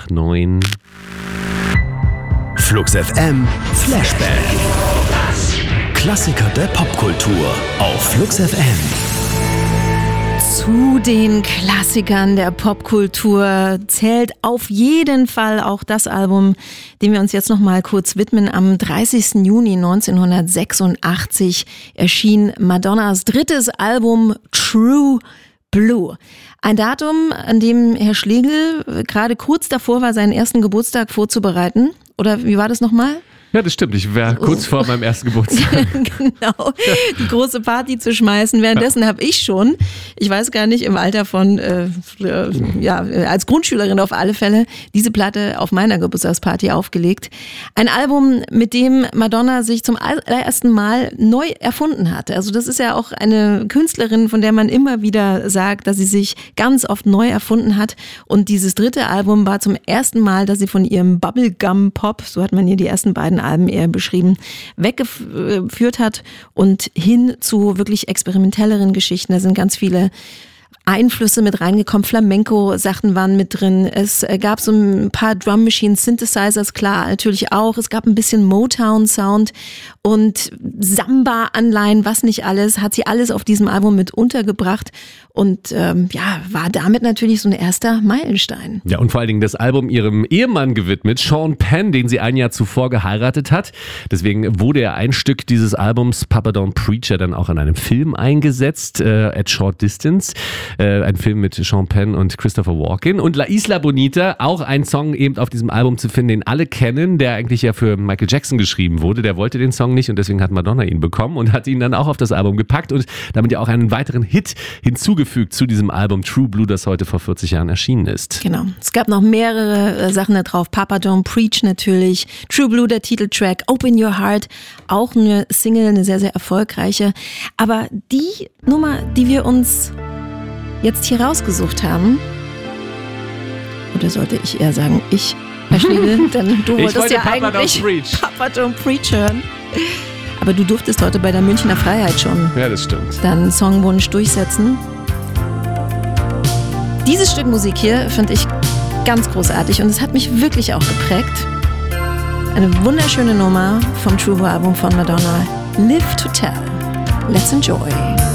nach 9. Flux FM Flashback. Klassiker der Popkultur auf Flux FM. Zu den Klassikern der Popkultur zählt auf jeden Fall auch das Album, dem wir uns jetzt noch mal kurz widmen. Am 30. Juni 1986 erschien Madonnas drittes Album True Blue. Ein Datum, an dem Herr Schlegel gerade kurz davor war, seinen ersten Geburtstag vorzubereiten. Oder wie war das nochmal? Ja, das stimmt. Ich wäre kurz vor meinem ersten Geburtstag. Genau, die große Party zu schmeißen. Währenddessen habe ich schon, ich weiß gar nicht, im Alter von, als Grundschülerin auf alle Fälle, diese Platte auf meiner Geburtstagsparty aufgelegt. Ein Album, mit dem Madonna sich zum allerersten Mal neu erfunden hat. Also das ist ja auch eine Künstlerin, von der man immer wieder sagt, dass sie sich ganz oft neu erfunden hat. Und dieses dritte Album war zum ersten Mal, dass sie von ihrem Bubblegum-Pop, so hat man hier die ersten beiden Alben eher beschrieben, weggeführt hat und hin zu wirklich experimentelleren Geschichten. Da sind ganz viele Einflüsse mit reingekommen, Flamenco-Sachen waren mit drin, es gab so ein paar Drum Machines, Synthesizers, klar, natürlich auch, es gab ein bisschen Motown-Sound und Samba-Anleihen, was nicht alles, hat sie alles auf diesem Album mit untergebracht und war damit natürlich so ein erster Meilenstein. Ja, und vor allen Dingen das Album ihrem Ehemann gewidmet, Sean Penn, den sie ein Jahr zuvor geheiratet hat. Deswegen wurde ja ein Stück dieses Albums, Papa Don't Preacher, dann auch in einem Film eingesetzt, At Short Distance. Ein Film mit Sean Penn und Christopher Walken. Und La Isla Bonita, auch ein Song eben auf diesem Album zu finden, den alle kennen, der eigentlich ja für Michael Jackson geschrieben wurde. Der wollte den Song nicht und deswegen hat Madonna ihn bekommen und hat ihn dann auch auf das Album gepackt und damit ja auch einen weiteren Hit hinzugefügt zu diesem Album True Blue, das heute vor 40 Jahren erschienen ist. Genau. Es gab noch mehrere Sachen da drauf. Papa Don't Preach natürlich, True Blue, der Titeltrack, Open Your Heart, auch eine Single, eine sehr, sehr erfolgreiche. Aber die Nummer, die wir uns jetzt hier rausgesucht haben, oder sollte ich eher sagen, Herr Schlegel, denn du wolltest ja eigentlich Papa Don't Preach hören. Aber du durftest heute bei der Münchner Freiheit schon deinen Songwunsch durchsetzen. Dieses Stück Musik hier finde ich ganz großartig und es hat mich wirklich auch geprägt. Eine wunderschöne Nummer vom True Blue Album von Madonna, Live to Tell. Let's enjoy.